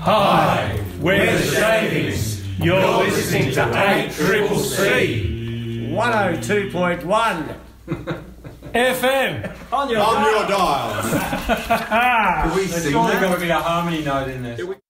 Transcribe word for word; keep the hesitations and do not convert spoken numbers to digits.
Hi, we're the Shavings. You're listening to eight Triple C. one oh two point one F M. On your On dial. your dials. Can we There's sing surely that? got to be a harmony note in there.